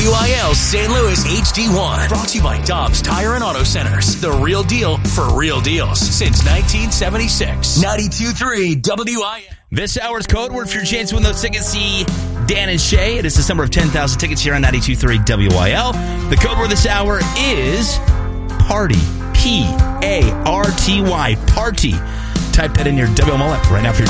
WIL St. Louis HD1. Brought to you by Dobbs Tire and Auto Centers. The real deal for real deals since 1976. 92.3 WIL. This hour's code word for your chance to win those tickets. See Dan and Shay. It is the summer of 10,000 tickets here on 92.3 WIL. The code word this hour is party. P-A-R-T-Y. Party. Type that in your WML app right now for your